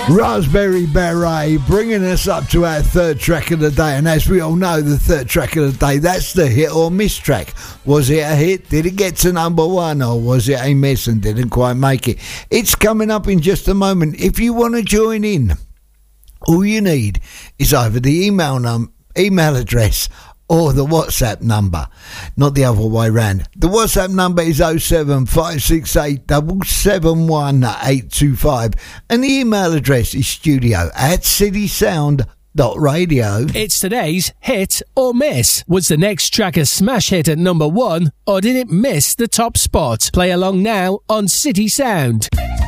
Raspberry Beret bringing us up to our third track of the day, and as we all know, the third track of the day, that's the hit or miss track. Was it a hit? Did it get to number one, or was it a miss and didn't quite make it? It's coming up in just a moment. If you want to join in, all you need is either the email address or the WhatsApp number, not the other way round. The WhatsApp number is 07568 771 825, and the email address is studio@citysound.radio. It's today's hit or miss. Was the next track a smash hit at number one, or did it miss the top spot? Play along now on City Sound.